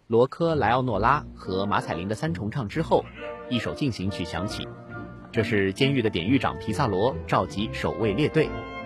罗科·莱奥诺拉和马彩琳的三重唱之后，一首进行曲响起，这是监狱的典狱长皮萨罗召集守卫列队，